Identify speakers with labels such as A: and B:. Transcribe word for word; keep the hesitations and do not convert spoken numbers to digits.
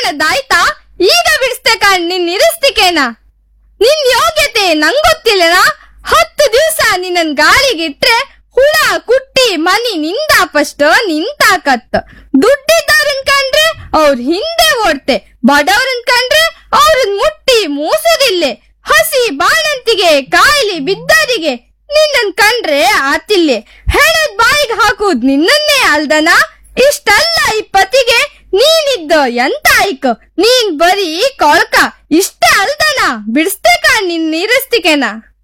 A: ಹೇಳದಾಯ್ತಾ? ಈಗ ಬಿಡಿಸ್ತೆ ಕಾಣ್ ನಿನ್ ಇರಿಸ್ತಿಕೇನ. ನಿನ್ ಯೋಗ್ಯತೆ ನಂಗೊತ್ತಿಲ್ಲನಾ? ಹತ್ತು ದಿವ್ಸ ನಿನ್ನನ್ ಗಾಳಿಗಿಟ್ರೆ ಹುಳ ಕುಟ್ಟಿ ಮನಿ ನಿಂದಾಪಷ್ಟ ನಿಂತಾಕತ್ತ. ದುಡ್ಡಿದ್ದವ್ರನ್ ಕಂಡ್ರೆ ಅವ್ರ ಹಿಂದೆ ಓಡ್ತೆ, ಬಡವ್ರನ್ ಕಂಡ್ರೆ ಅವ್ರನ್ ಮುಟ್ಟಿ ಮೂಸುದಿಲ್ಲೆ. ಹಸಿ ಬಾಣಂತಿಗೆ ಕಾಯಿಲೆ ಬಿದ್ದರಿಗೆ ನಿನ್ನನ್ ಕಂಡ್ರೆ ಆತಿಲ್ಲೆ. ಹೇಳದ್ ಬಾಯಿಗೆ ಹಾಕುದ್ ನಿನ್ನನ್ನೇ ಅಲ್ದನ? ಇಷ್ಟಲ್ಲ ಈ ಪತಿಗೆ ನೀನಿದ್ದ ಎಂತ ಆಯ್ಕ? ನೀನ್ ಬರೀ ಕೊಳ್ಕ ಇಷ್ಟೇ ಅಲ್ದನ? ಬಿಡಿಸ್ತೆ ಕಾಣ್ ನಿನ್ ನೀರಿಸ್ತಿಕೆನ.